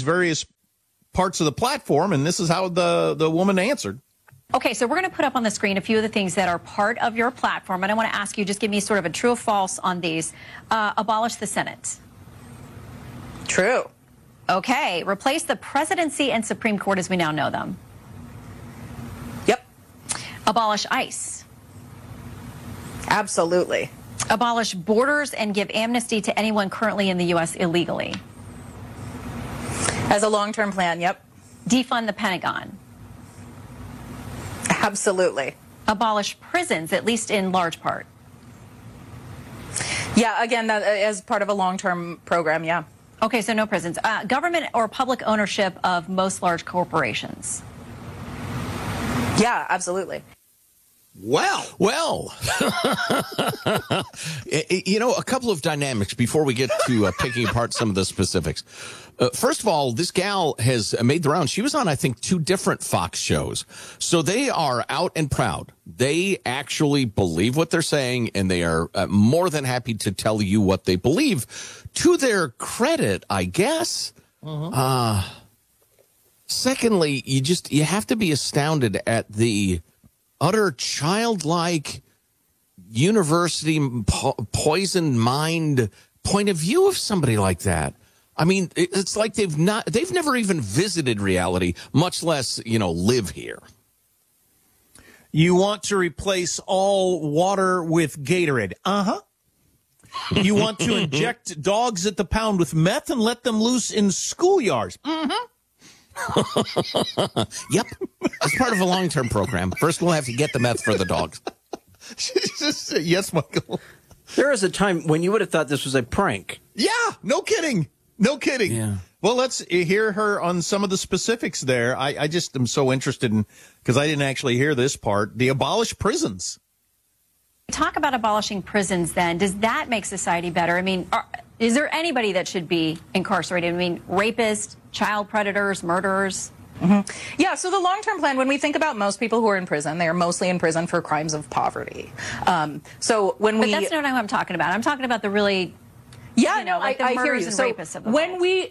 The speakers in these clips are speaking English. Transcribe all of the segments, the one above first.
various parts of the platform, and this is how the woman answered. Okay, so we're going to put up on the screen a few of the things that are part of your platform, and I want to ask you, just give me sort of a true or false on these. Abolish the Senate. True. Okay, replace the presidency and Supreme Court as we now know them. Yep. Abolish ICE. Absolutely. Abolish borders and give amnesty to anyone currently in the U.S. illegally. As a long-term plan, yep. Defund the Pentagon. Absolutely. Abolish prisons, at least in large part. Yeah, again, that, as part of a long-term program, yeah. Okay, so no prisons. Government or public ownership of most large corporations. Yeah, absolutely. Well, a couple of dynamics before we get to picking apart some of the specifics. First of all, this gal has made the rounds. She was on, I think, 2 different Fox shows. So they are out and proud. They actually believe what they're saying, and they are more than happy to tell you what they believe. To their credit, I guess. Secondly, you have to be astounded at the utter childlike university poisoned mind point of view of somebody like that. I mean, it's like they've never even visited reality, much less, live here. You want to replace all water with Gatorade. You want to inject dogs at the pound with meth and let them loose in schoolyards. Yep. As part of a long-term program. First, we'll have to get the meth for the dogs. Yes, Michael. There was a time when you would have thought this was a prank. Yeah, no kidding. No kidding. Yeah. Well, let's hear her on some of the specifics there. I just am so interested in, because I didn't actually hear this part, the abolish prisons. Talk about abolishing prisons then. Does that make society better? I mean, is there anybody that should be incarcerated? I mean, rapists, child predators, murderers? Yeah, so the long-term plan, when we think about most people who are in prison, they are mostly in prison for crimes of poverty. But that's not what I'm talking about. I'm talking about the really, like the murders and rapists of the world.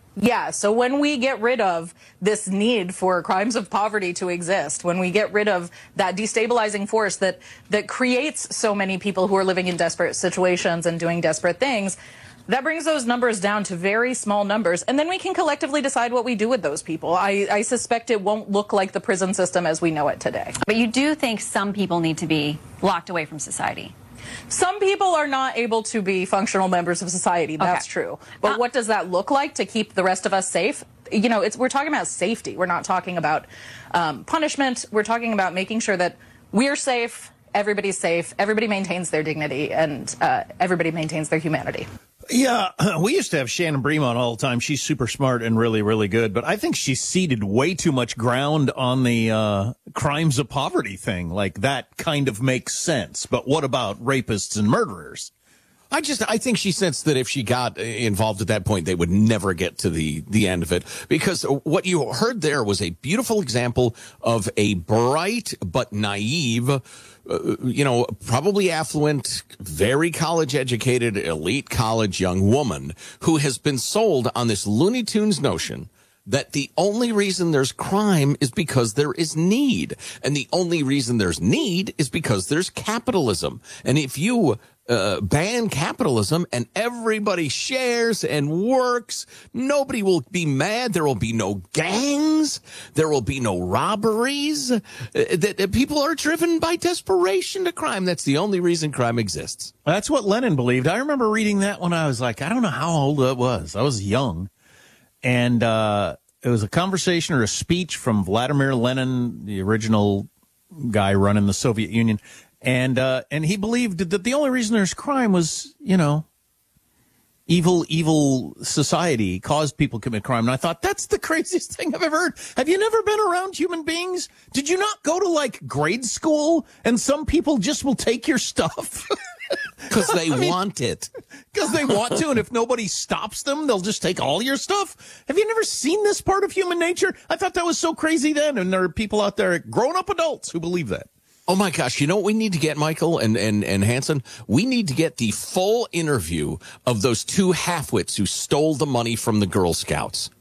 So when we get rid of this need for crimes of poverty to exist, when we get rid of that destabilizing force that creates so many people who are living in desperate situations and doing desperate things, that brings those numbers down to very small numbers, and then we can collectively decide what we do with those people. I suspect it won't look like the prison system as we know it today. But you do think some people need to be locked away from society? Some people are not able to be functional members of society. That's true. But what does that look like to keep the rest of us safe? We're talking about safety. We're not talking about punishment. We're talking about making sure that we're safe, everybody's safe, everybody maintains their dignity, and everybody maintains their humanity. Yeah, we used to have Shannon Bream on all the time. She's super smart and really, really good. But I think she ceded way too much ground on the crimes of poverty thing. Like, that kind of makes sense. But what about rapists and murderers? I think she sensed that if she got involved at that point, they would never get to the end of it. Because what you heard there was a beautiful example of a bright but naive, probably affluent, very college-educated, elite college young woman who has been sold on this Looney Tunes notion that the only reason there's crime is because there is need. And the only reason there's need is because there's capitalism. And if you ban capitalism and everybody shares and works, nobody will be mad. There will be no gangs. There will be no robberies. That people are driven by desperation to crime. That's the only reason crime exists. That's what Lenin believed. I remember reading that when I was like, I don't know how old I was. I was young. And it was a conversation or a speech from Vladimir Lenin, the original guy running the Soviet Union. And he believed that the only reason there's crime was, evil society caused people to commit crime. And I thought, that's the craziest thing I've ever heard. Have you never been around human beings? Did you not go to, grade school? And some people just will take your stuff. Because they want it. Because they want to, and if nobody stops them, they'll just take all your stuff. Have you never seen this part of human nature? I thought that was so crazy then, and there are people out there, grown-up adults, who believe that. Oh, my gosh. You know what we need to get, Michael and Hanson? We need to get the full interview of those 2 halfwits who stole the money from the Girl Scouts.